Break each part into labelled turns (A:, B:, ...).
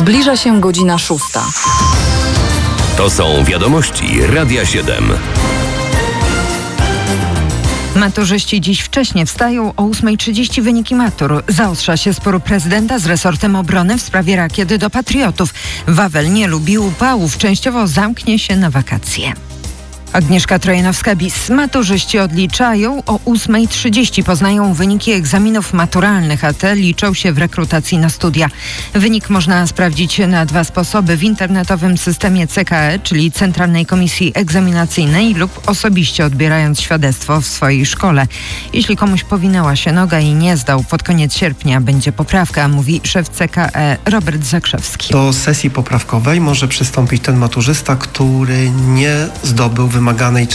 A: Zbliża się godzina 6.
B: To są wiadomości Radia 7.
C: Maturzyści dziś wcześnie wstają. O 8:30 wyniki matur. Zaostrza się spór prezydenta z resortem obrony w sprawie rakiet do patriotów. Wawel nie lubi upałów. Częściowo zamknie się na wakacje. Agnieszka Trojanowska-Bis. Maturzyści odliczają. O 8:30 poznają wyniki egzaminów maturalnych, a te liczą się w rekrutacji na studia. Wynik można sprawdzić na 2 sposoby: w internetowym systemie CKE, czyli Centralnej Komisji Egzaminacyjnej, lub osobiście odbierając świadectwo w swojej szkole. Jeśli komuś powinęła się noga i nie zdał, pod koniec sierpnia będzie poprawka, mówi szef CKE Robert Zakrzewski.
D: Do sesji poprawkowej może przystąpić ten maturzysta, który nie zdobył wymaganej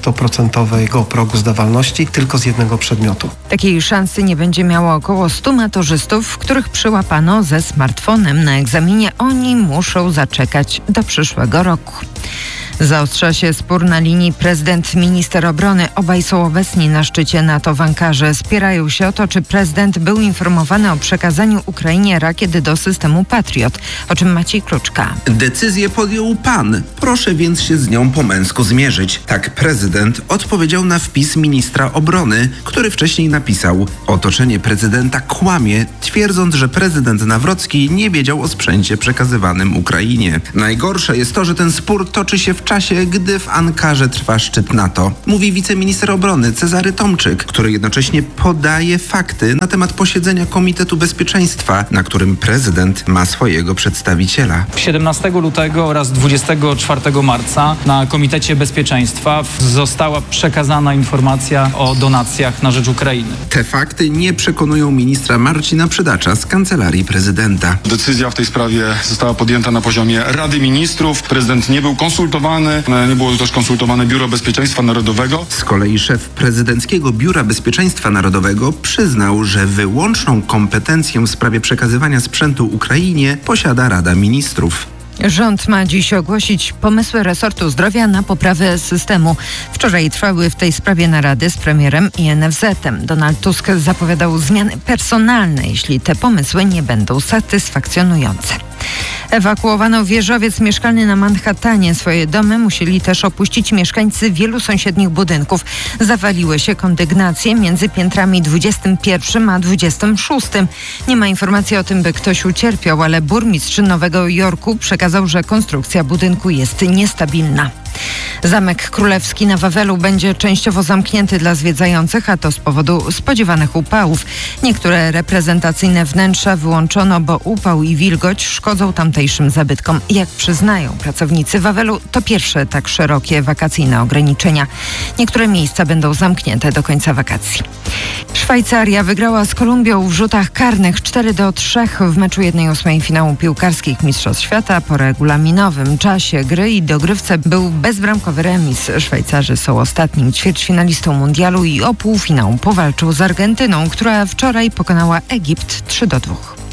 D: 30% progu zdawalności tylko z jednego przedmiotu.
C: Takiej szansy nie będzie miało około 100 maturzystów, których przyłapano ze smartfonem na egzaminie. Oni muszą zaczekać do przyszłego roku. Zaostrza się spór na linii prezydent-minister obrony. Obaj są obecni na szczycie NATO w Ankarze. Spierają się o to, czy prezydent był informowany o przekazaniu Ukrainie rakiet do systemu Patriot. O czym Maciej Kluczka.
E: Decyzję podjął pan. Proszę więc się z nią po męsku zmierzyć. Tak prezydent odpowiedział na wpis ministra obrony, który wcześniej napisał: otoczenie prezydenta kłamie, twierdząc, że prezydent Nawrocki nie wiedział o sprzęcie przekazywanym Ukrainie. Najgorsze jest to, że ten spór toczy się w czasie, gdy w Ankarze trwa szczyt NATO, mówi wiceminister obrony Cezary Tomczyk, który jednocześnie podaje fakty na temat posiedzenia Komitetu Bezpieczeństwa, na którym prezydent ma swojego przedstawiciela.
F: 17 lutego oraz 24 marca na Komitecie Bezpieczeństwa została przekazana informacja o donacjach na rzecz Ukrainy.
E: Te fakty nie przekonują ministra Marcina Przydacza z Kancelarii Prezydenta.
G: Decyzja w tej sprawie została podjęta na poziomie Rady Ministrów. Prezydent nie był konsultowany. Nie było też konsultowane Biuro Bezpieczeństwa Narodowego.
E: Z kolei szef prezydenckiego Biura Bezpieczeństwa Narodowego przyznał, że wyłączną kompetencję w sprawie przekazywania sprzętu Ukrainie posiada Rada Ministrów.
C: Rząd ma dziś ogłosić pomysły resortu zdrowia na poprawę systemu. Wczoraj trwały w tej sprawie narady z premierem i NFZ-em. Donald Tusk zapowiadał zmiany personalne, jeśli te pomysły nie będą satysfakcjonujące. Ewakuowano wieżowiec mieszkalny na Manhattanie. Swoje domy musieli też opuścić mieszkańcy wielu sąsiednich budynków. Zawaliły się kondygnacje między piętrami 21 a 26. Nie ma informacji o tym, by ktoś ucierpiał, ale burmistrz Nowego Jorku przekazał, że konstrukcja budynku jest niestabilna. Zamek Królewski na Wawelu będzie częściowo zamknięty dla zwiedzających, a to z powodu spodziewanych upałów. Niektóre reprezentacyjne wnętrza wyłączono, bo upał i wilgoć szkodzą tamtejszym zabytkom. Jak przyznają pracownicy Wawelu, to pierwsze tak szerokie wakacyjne ograniczenia. Niektóre miejsca będą zamknięte do końca wakacji. Szwajcaria wygrała z Kolumbią w rzutach karnych 4-3 w meczu 1/8 finału piłkarskich Mistrzostw Świata. Po regulaminowym czasie gry i dogrywce był bezbramkowy remis. Szwajcarzy są ostatnim ćwierćfinalistą mundialu i o półfinał powalczą z Argentyną, która wczoraj pokonała Egipt 3-2.